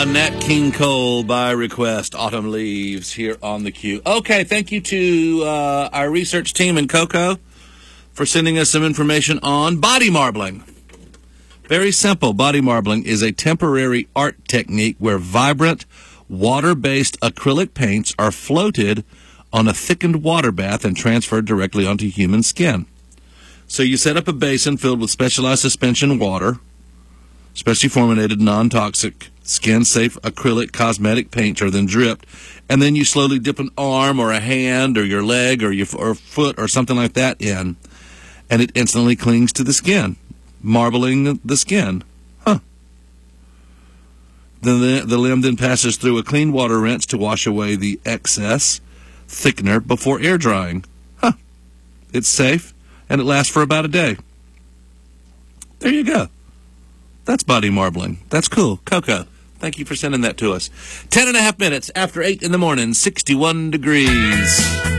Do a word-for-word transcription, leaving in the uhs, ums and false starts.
Nat King Cole by request, Autumn Leaves, here on the Q. Okay, thank you to uh, our research team in Cocoa for sending us some information on body marbling. Very simple. Body marbling is a temporary art technique where vibrant, water-based acrylic paints are floated on a thickened water bath and transferred directly onto human skin. So you set up a basin filled with specialized suspension water, specially formulated, non-toxic, skin-safe acrylic cosmetic paints are then dripped, and then you slowly dip an arm or a hand or your leg or your or foot or something like that in, and it instantly clings to the skin, marbling the skin. Huh. Then the, the limb then passes through a clean water rinse to wash away the excess thickener before air drying. Huh. It's safe, and it lasts for about a day. There you go. That's body marbling. That's cool. Coco, thank you for sending that to us. Ten and a half minutes after eight in the morning, sixty-one degrees.